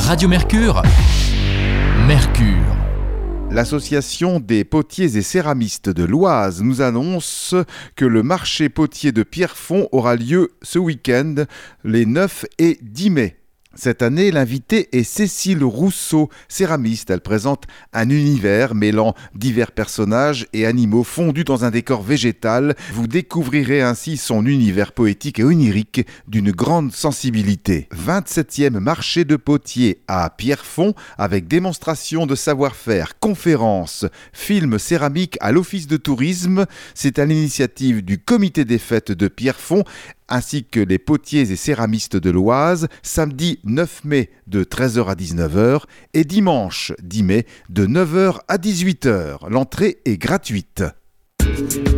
Radio Mercure. Mercure. L'Association des potiers et céramistes de l'Oise nous annonce que le marché potier de Pierrefonds aura lieu ce week-end, les 9 et 10 mai. Cette année, l'invitée est Cécile Rousseau, céramiste. Elle présente un univers mêlant divers personnages et animaux fondus dans un décor végétal. Vous découvrirez ainsi son univers poétique et onirique d'une grande sensibilité. 27e marché de potier à Pierrefonds avec démonstration de savoir-faire, conférences, films céramiques à l'office de tourisme. C'est à l'initiative du comité des fêtes de Pierrefonds ainsi que les potiers et céramistes de l'Oise, samedi 9 mai de 13h à 19h et dimanche 10 mai de 9h à 18h. L'entrée est gratuite.